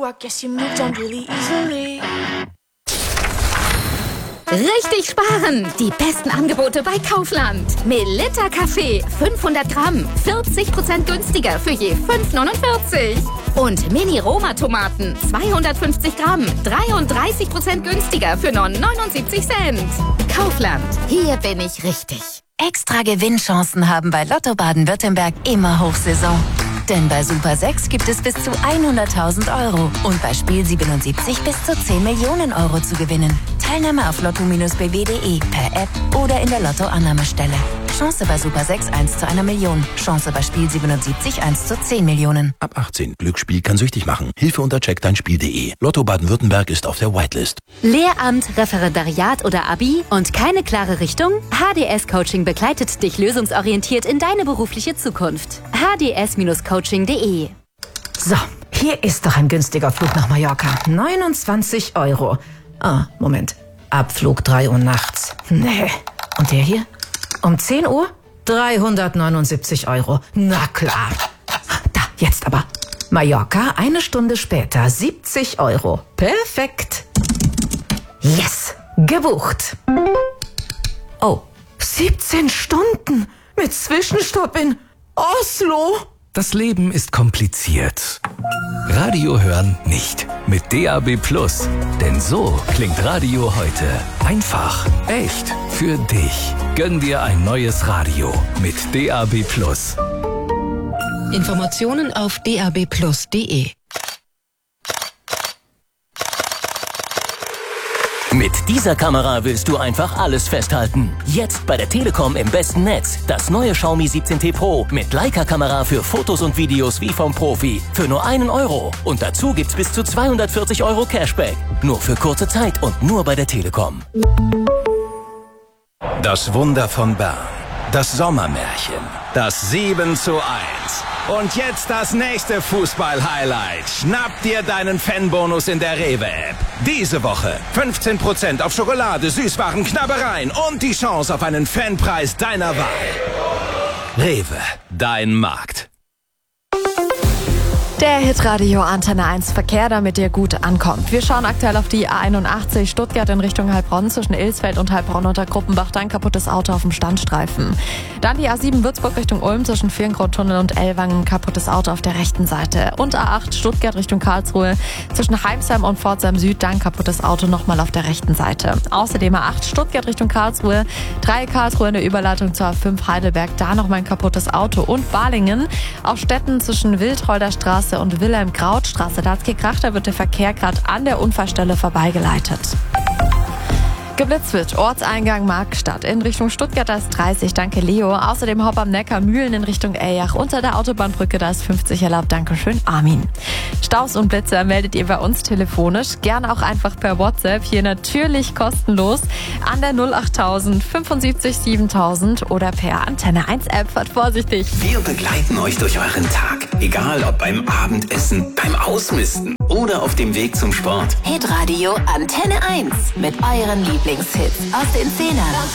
I guess you moved on really easily. Richtig sparen! Die besten Angebote bei Kaufland. Melitta Kaffee, 500 Gramm, 40% günstiger für je 5,49. Und Mini-Roma-Tomaten, 250 Gramm, 33% günstiger für nur 79 Cent. Kaufland, hier bin ich richtig. Extra Gewinnchancen haben bei Lotto Baden-Württemberg immer Hochsaison. Denn bei Super 6 gibt es bis zu 100.000 Euro und bei Spiel 77 bis zu 10 Millionen Euro zu gewinnen. Teilnahme auf lotto-bw.de, per App oder in der Lotto-Annahmestelle. Chance bei Super 6 1 zu 1 Million. Chance bei Spiel 77 1 zu 10 Millionen. Ab 18. Glücksspiel kann süchtig machen. Hilfe unter checkdeinspiel.de. Lotto Baden-Württemberg ist auf der Whitelist. Lehramt, Referendariat oder Abi und keine klare Richtung? HDS Coaching begleitet dich lösungsorientiert in deine berufliche Zukunft. hds-coaching.de. So, hier ist doch ein günstiger Flug nach Mallorca. 29 €. Ah, Moment. Abflug 3 Uhr nachts. Nee. Und der hier? Um 10 Uhr? 379 €. Na klar. Da, jetzt aber. Mallorca, 1 Stunde später, 70 €. Perfekt. Yes, gebucht. Oh, 17 Stunden mit Zwischenstopp in Oslo. Das Leben ist kompliziert. Radio hören nicht. Mit DAB+. Denn so klingt Radio heute. Einfach, echt, für dich. Gönn dir ein neues Radio mit DAB+. Informationen auf dabplus.de. Mit dieser Kamera willst du einfach alles festhalten. Jetzt bei der Telekom im besten Netz. Das neue Xiaomi 17T Pro mit Leica-Kamera für Fotos und Videos wie vom Profi. Für nur 1 €. Und dazu gibt's bis zu 240 € Cashback. Nur für kurze Zeit und nur bei der Telekom. Das Wunder von Bern. Das Sommermärchen. Das 7:1. Und jetzt das nächste Fußball-Highlight. Schnapp dir deinen Fanbonus in der Rewe-App. Diese Woche 15% auf Schokolade, Süßwaren, Knabbereien und die Chance auf einen Fanpreis deiner Wahl. Rewe, dein Markt. Der Hitradio Antenne 1 Verkehr, damit ihr gut ankommt. Wir schauen aktuell auf die A81 Stuttgart in Richtung Heilbronn zwischen Ilsfeld und Heilbronn unter Gruppenbach. Dann kaputtes Auto auf dem Standstreifen. Dann die A7 Würzburg Richtung Ulm zwischen Vierenkrautunnel und Ellwangen. Kaputtes Auto auf der rechten Seite. Und A8 Stuttgart Richtung Karlsruhe zwischen Heimsheim und Pforzheim Süd. Dann kaputtes Auto nochmal auf der rechten Seite. Außerdem A8 Stuttgart Richtung Karlsruhe. 3 Karlsruhe in der Überleitung zur A5 Heidelberg. Da nochmal ein kaputtes Auto. Und Balingen auf Städten zwischen Wildrolder Straße und Wilhelm-Kraut-Straße. Da hat's gekracht, da wird der Verkehr gerade an der Unfallstelle vorbeigeleitet. Geblitzt wird Ortseingang Markstadt in Richtung Stuttgart, da ist 30, danke Leo. Außerdem Hopp am Neckar, Mühlen in Richtung Eljach. Unter der Autobahnbrücke, da ist 50 erlaubt, dankeschön Armin. Staus und Blitze meldet ihr bei uns telefonisch, gerne auch einfach per WhatsApp, hier natürlich kostenlos an der 08000 75 7000 oder per Antenne 1 App. Fahrt vorsichtig. Wir begleiten euch durch euren Tag, egal ob beim Abendessen, beim Ausmisten oder auf dem Weg zum Sport. Hitradio Antenne 1 mit euren Lieblingshits aus den 10ern.